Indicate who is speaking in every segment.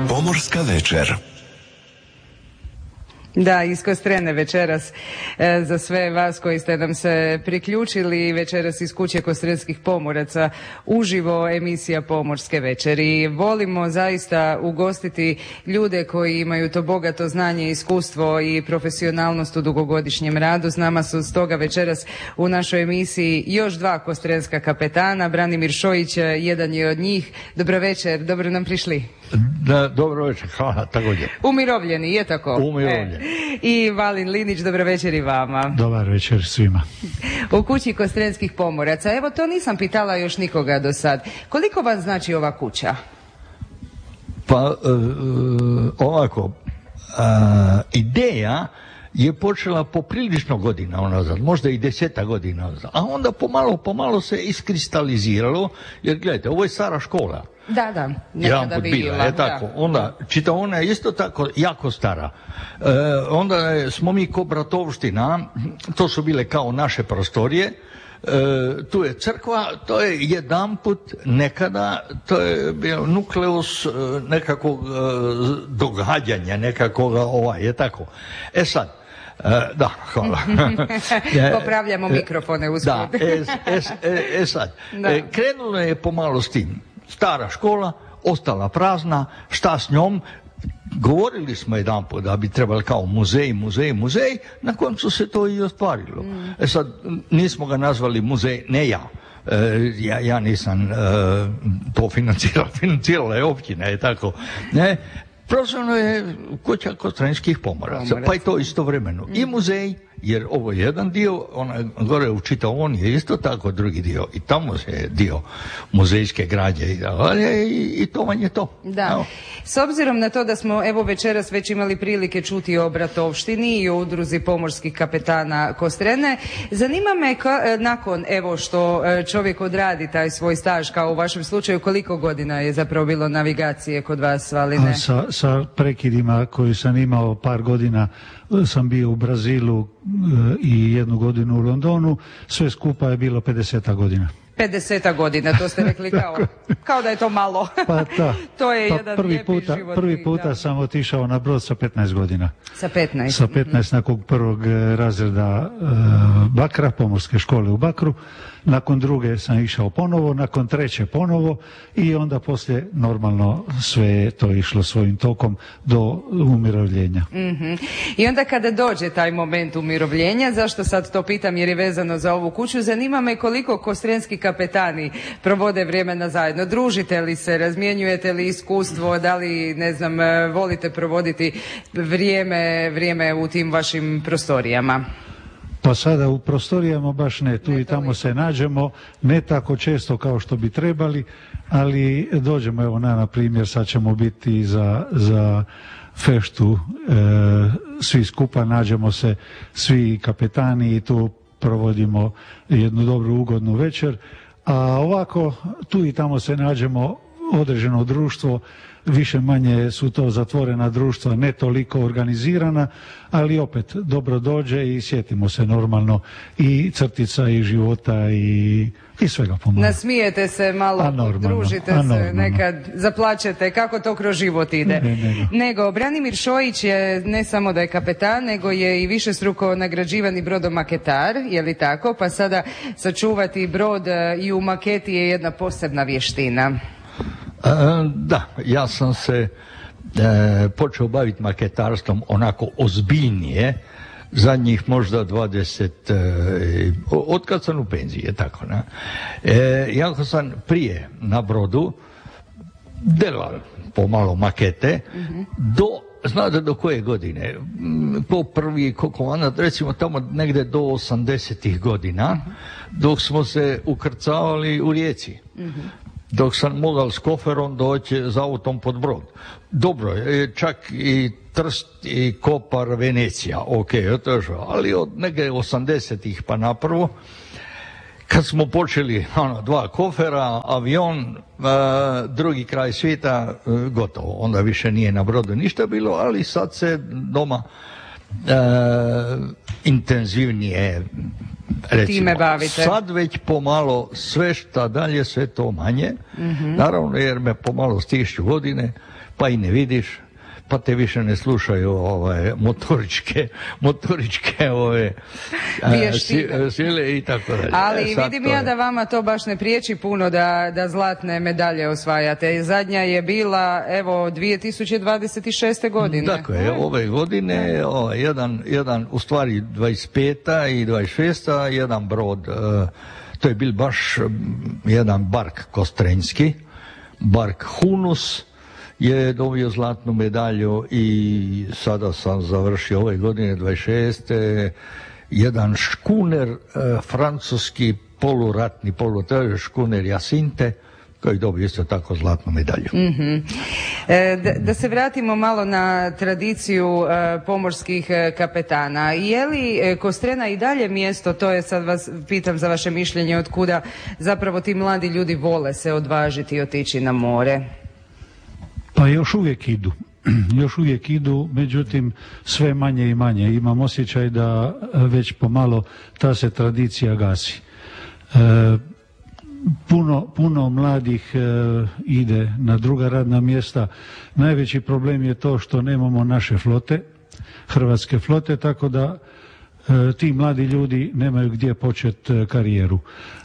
Speaker 1: Pomorska večer.
Speaker 2: Da, iz Kostrene večeras za sve vas koji ste nam se priključili večeras iz kuće Kostrenskih pomoraca uživo emisija Pomorske večeri. Volimo zaista ugostiti ljude koji imaju to bogato znanje, iskustvo i profesionalnost u dugogodišnjem radu. S nama su stoga večeras u našoj emisiji još dva kostrenska kapetana. Branimir Šojić jedan je od njih. Dobro večer, dobro nam prišli.
Speaker 3: Da, dobro večer, hvala, također.
Speaker 2: Umirovljeni, je tako?
Speaker 3: Umirovljeni.
Speaker 2: I Valin Linić, dobro večer i vama.
Speaker 4: Dobar večer svima.
Speaker 2: U kući Kostrenskih pomoraca. Evo, to nisam pitala još nikoga do sad. Koliko vam znači ova kuća?
Speaker 3: Pa, ovako, ideja je počela poprilično godina unazad, možda i 10 godina unazad, a onda pomalo se iskristaliziralo, jer gledajte, ovo je stara škola.
Speaker 2: Da, nekada bila.
Speaker 3: Je tako. Da. Onda, čitaona je isto tako jako stara. Onda smo mi ko bratovština, to su bile kao naše prostorije, tu je crkva, to je jedanput nekada, to je bio nukleus nekakvog događanja, nekakvog je tako. E sad, da, hvala.
Speaker 2: Popravljamo mikrofone usput.
Speaker 3: Da, sad, krenulo je pomalo s tim. Stara škola, ostala prazna, šta s njom? Govorili smo jedanput da bi trebali kao muzej, na koncu se to i ostvarilo. Sad, nismo ga nazvali muzej, ne ja. Ja nisam to financirala je općina, je tako. Ne? Prozvano je kuća Kostrenskih pomoraca, pa i to istovremeno. I muzej, jer ovo je jedan dio, ona gore u čitaoni je isto tako drugi dio, i tamo je dio muzejske građe i to vam je to.
Speaker 2: Da. Evo. S obzirom na to da smo evo večeras već imali prilike čuti o bratovštini i o udruzi pomorskih kapetana Kostrene, zanima me nakon evo što čovjek odradi taj svoj staž, kao u vašem slučaju, koliko godina je zapravo bilo navigacije kod vas, Valine?
Speaker 4: Sa prekidima koji sam imao par godina, sam bio u Brazilu i 1 godinu u Londonu, sve skupa je bilo 50 godina.
Speaker 2: 50 godina, to ste rekli kao da je to malo.
Speaker 4: Pa da.
Speaker 2: To je jedan lijepi život.
Speaker 4: Prvi puta sam otišao na brod sa 15 godina.
Speaker 2: Sa 15?
Speaker 4: Sa 15 nakon prvog razreda Bakra, pomorske škole u Bakru. Nakon druge sam išao ponovo, nakon treće ponovo i onda poslije normalno sve je to išlo svojim tokom do umirovljenja.
Speaker 2: I onda kada dođe taj moment umirovljenja, zašto sad to pitam jer je vezano za ovu kuću, zanima me koliko kostrenski kapetani provode vremena zajedno. Družite li se, razmjenjujete li iskustvo, da li, ne znam, volite provoditi vrijeme u tim vašim prostorijama?
Speaker 4: Pa sada u prostorijama baš ne, tu i tamo se nađemo, ne tako često kao što bi trebali, ali dođemo, evo na primjer, sad ćemo biti za feštu, svi skupa nađemo se, svi kapetani i tu provodimo jednu dobru ugodnu večer, a ovako tu i tamo se nađemo određeno društvo, više manje su to zatvorena društva, ne toliko organizirana, ali opet dobro dođe i sjetimo se normalno i crtica i života i svega pomalo.
Speaker 2: Nasmijete se malo, družite se, nekad zaplačete, kako to kroz život ide. Nego, Branimir Šojić je ne samo da je kapetan, nego je i višestruko nagrađivani brodomaketar, je li tako? Pa sada sačuvati brod i u maketi je jedna posebna vještina.
Speaker 3: Da, ja sam se počeo baviti maketarstvom onako ozbiljnije zadnjih možda 20, od kad sam u penziji, je tako, ne? Jako sam prije na brodu delao pomalo makete znate do koje godine? Ko prvi komandant, recimo tamo negdje do 80-ih godina, dok smo se ukrcavali u Rijeci. Dok sam mogao s koferom doći za autom pod brod. Dobro, čak i Trst i Kopar, Venecija, ali od neke 80-ih pa naprvo, kad smo počeli 2 kofera, avion, drugi kraj svijeta, gotovo. Onda više nije na brodu ništa bilo, ali sad se doma intenzivnije, recimo.
Speaker 2: Time bavite.
Speaker 3: Sad već pomalo sve šta dalje, sve to manje. Naravno, jer me pomalo stišću godine, pa i ne vidiš, pa te više ne slušaju motoričke sile i tako dalje.
Speaker 2: Ali vidim ja da vama to baš ne priječi puno da zlatne medalje osvajate. Zadnja je bila, evo, 2026. godine.
Speaker 3: Dakle, ove godine, jedan, u stvari 25. i 26. jedan brod, to je bil baš jedan bark kostrenjski, bark Hunus, je dobio zlatnu medalju i sada sam završio ove godine 26. jedan škuner francuski poluratni, škuner Jacinte, koji dobio isto tako zlatnu medalju.
Speaker 2: Da se vratimo malo na tradiciju pomorskih kapetana. Je li Kostrena i dalje mjesto, to je sad vas pitam za vaše mišljenje, od kuda zapravo ti mladi ljudi vole se odvažiti i otići na more?
Speaker 4: Pa još uvijek idu, međutim sve manje i manje. Imam osjećaj da već pomalo ta se tradicija gasi. Puno mladih ide na druga radna mjesta. Najveći problem je to što nemamo naše flote, hrvatske flote, tako da ti mladi ljudi nemaju gdje početi karijeru.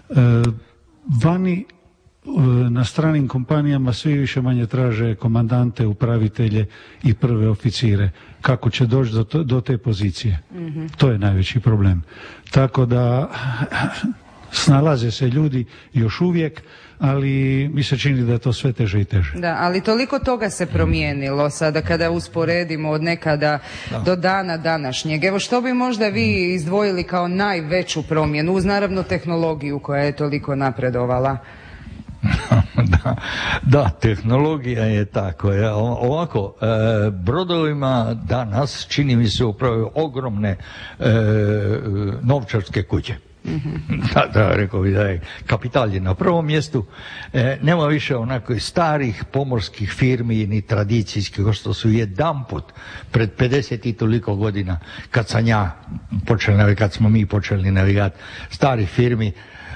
Speaker 4: Vani na stranim kompanijama svi više manje traže komandante, upravitelje i prve oficire. Kako će doći do te pozicije? To je najveći problem. Tako da snalaze se ljudi još uvijek, ali mi se čini da je to sve teže i teže.
Speaker 2: Da, ali toliko toga se promijenilo sada kada usporedimo od nekada do dana današnjeg. Evo, što bi možda vi izdvojili kao najveću promjenu, uz naravno tehnologiju koja je toliko napredovala?
Speaker 3: Da, tehnologija je tako. Ovako, brodovima danas čini mi se upravo ogromne novčarske kuće. Da, rekao bi da je kapital je na prvom mjestu. Nema više onako starih pomorskih firmi ni tradicijskih, kao što su jedanput pred 50 i toliko godina kad smo mi počeli navigati, starih firmi.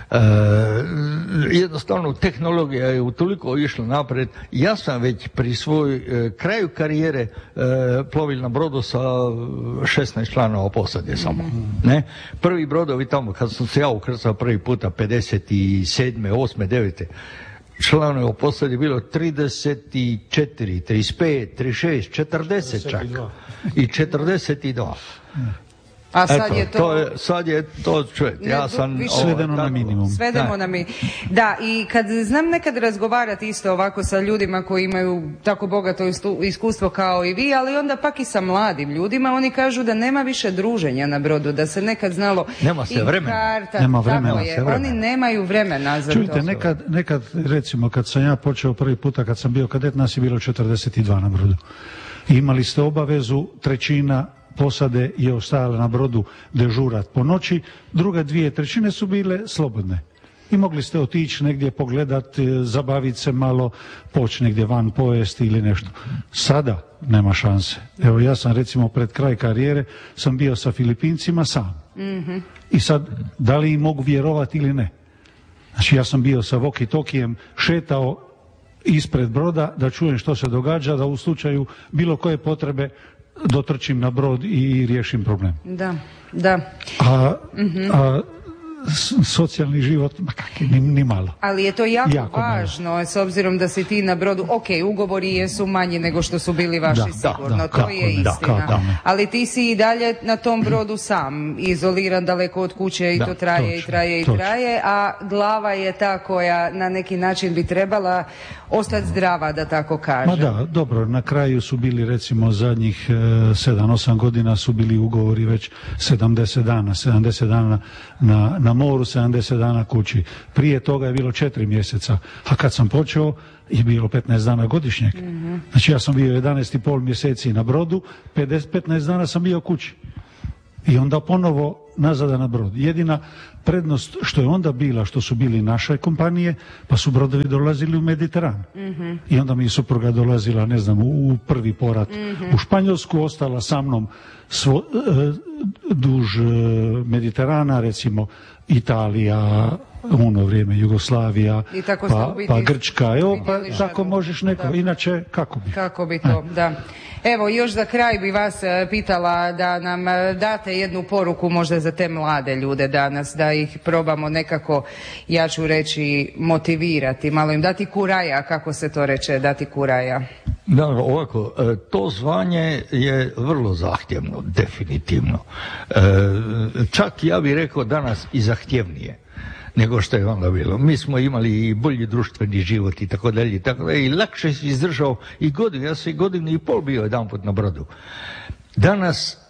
Speaker 3: Jednostavno tehnologija je utoliko išla napred. Ja sam već pri svoj kraju karijere plovil na brodu sa 16 članova posade samo. Ne? Prvi brodovi tamo kad sam se ja ukrcao prvi puta 57. 8. 9. članova posade bilo 34, 35, 36, 40 čak i 42.
Speaker 2: A sad je to...
Speaker 3: Sad je to čovjek. Ja sam
Speaker 4: svedeno na minimum.
Speaker 2: Svedemo na minimum. Da, i kad znam nekad razgovarati isto ovako sa ljudima koji imaju tako bogato iskustvo kao i vi, ali onda pak i sa mladim ljudima, oni kažu da nema više druženja na brodu, da se nekad znalo...
Speaker 3: Nema se vremena.
Speaker 4: Nema vremena.
Speaker 2: Oni nemaju vremena za
Speaker 4: Čujte,
Speaker 2: to.
Speaker 4: nekad, recimo, kad sam ja počeo prvi puta, kad sam bio kadet, nas je bilo 42 na brodu. I imali ste obavezu, trećina posade je ostajala na brodu dežurat po noći, druga 2/3 su bile slobodne. I mogli ste otići negdje pogledati, zabaviti se malo, poći negdje van pojesti ili nešto. Sada nema šanse. Evo, ja sam recimo pred kraj karijere sam bio sa Filipincima sam. I sad, da li im mogu vjerovati ili ne? Znači, ja sam bio sa walkie-talkijem, šetao ispred broda da čujem što se događa, da u slučaju bilo koje potrebe dotrčim na brod i riješim problem.
Speaker 2: Da.
Speaker 4: A socijalni život, ni malo.
Speaker 2: Ali je to jako važno, malo. S obzirom da si ti na brodu, ugovori jesu manji nego što su bili vaši, sigurno, to je istina. Ali ti si i dalje na tom brodu sam, izoliran daleko od kuće i to traje, a glava je ta koja na neki način bi trebala ostati zdrava, da tako kažem.
Speaker 4: Ma da, dobro, na kraju su bili recimo zadnjih 7-8 godina su bili ugovori već 70 dana na moru, 70 dana kući. Prije toga je bilo 4 mjeseca, a kad sam počeo je bilo 15 dana godišnjeg. Znači ja sam bio 11,5 mjeseci na brodu, 15 dana sam bio kući. i onda ponovo nazada na brod. Jedina prednost što je onda bila, što su bili naše kompanije, pa su brodovi dolazili u Mediteran. I onda mi je supruga dolazila, ne znam, u prvi porat u Španjolsku, ostala sa mnom duž Mediterana, recimo Italija, u ono vrijeme Jugoslavija, pa Grčka, evo, pa tako možeš neko, inače kako bi
Speaker 2: to, da. Evo, još za kraj bi vas pitala da nam date jednu poruku možda za te mlade ljude danas, da ih probamo nekako, ja ću reći, motivirati, malo im dati kuraja, kako se to reče, dati kuraja.
Speaker 3: Da, ovako, to zvanje je vrlo zahtjevno, definitivno. Čak ja bih rekao danas i zahtjevnije nego što je onda bilo. Mi smo imali i bolji društveni život i tako dalje i lakše si izdržao i godinu. Ja sam i godinu i pol bio jedanput na brodu. Danas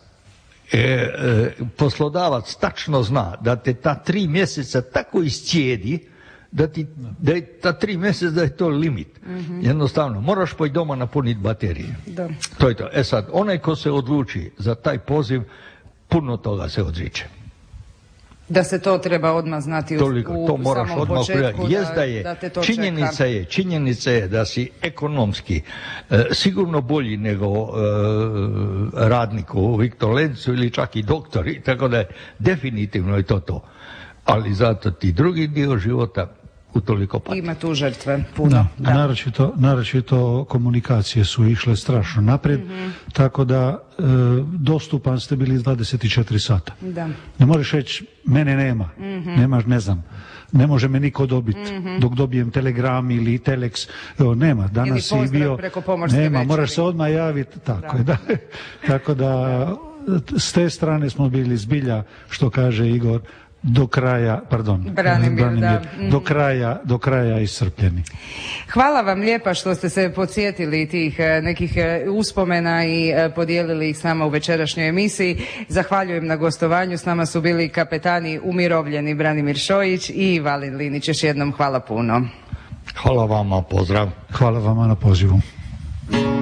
Speaker 3: poslodavac tačno zna da te ta 3 mjeseca tako iscijedi da je ta 3 mjeseca da je to limit. Jednostavno, moraš poći doma napuniti baterije.
Speaker 2: Da.
Speaker 3: To je to. E sad, onaj ko se odluči za taj poziv, puno toga se odriče.
Speaker 2: Da se to treba odmah znati u samom početku,
Speaker 3: da te to činjenica je da si ekonomski sigurno bolji nego radnik u Viktor Lencu ili čak i doktor, tako da je definitivno je to. Ali zato ti drugi dio života utoliko pati.
Speaker 2: Ima tu žrtve puno.
Speaker 4: Da. Naročito komunikacije su išle strašno naprijed, tako da dostupan ste bili 24 sata.
Speaker 2: Da.
Speaker 4: Ne možeš reći, mene nema, nemaš, ne znam, ne može me niko dobiti dok dobijem telegram ili telex, evo, nema, danas si bio, nema, moraš se odmah javiti, tako je, da. Tako da s te strane smo bili zbilja, što kaže Igor, do kraja, Branimir, do kraja iscrpljeni.
Speaker 2: Hvala vam lijepa što ste se podsjetili tih nekih uspomena i podijelili ih s nama u večerašnjoj emisiji. Zahvaljujem na gostovanju. S nama su bili kapetani umirovljeni Branimir Šojić i Valin Linić. Još jednom hvala puno.
Speaker 3: Hvala vama, pozdrav.
Speaker 4: Hvala vama na pozivu.